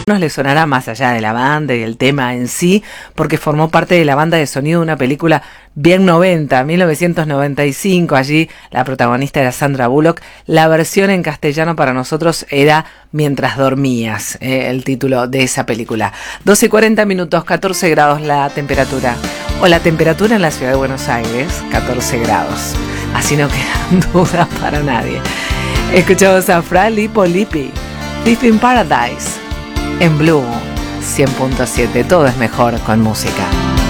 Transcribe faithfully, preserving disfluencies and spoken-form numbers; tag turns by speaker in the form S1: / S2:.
S1: Nos le sonará más allá de la banda y el tema en sí, porque formó parte de la banda de sonido de una película bien noventa, mil novecientos noventa y cinco. Allí la protagonista era Sandra Bullock. La versión en castellano para nosotros era Mientras dormías, eh, el título de esa película. doce y cuarenta minutos, catorce grados la temperatura, o la temperatura en la ciudad de Buenos Aires, catorce grados. Así no quedan dudas para nadie. Escuchamos a Fra Lippo Lippi, Thief in Paradise. En Blue cien punto siete, todo es mejor con música.